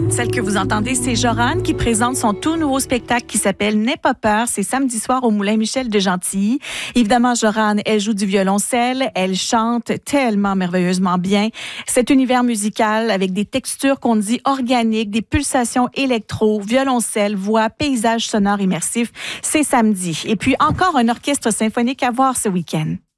Celle que vous entendez, c'est Jorane qui présente son tout nouveau spectacle qui s'appelle N'aie pas peur. C'est samedi soir au Moulin Michel de Gentilly. Évidemment, Jorane, elle joue du violoncelle, elle chante tellement merveilleusement bien. Cet univers musical avec des textures qu'on dit organiques, des pulsations électro, violoncelle, voix, paysage sonore immersif, c'est samedi. Et puis encore un orchestre symphonique à voir ce week-end.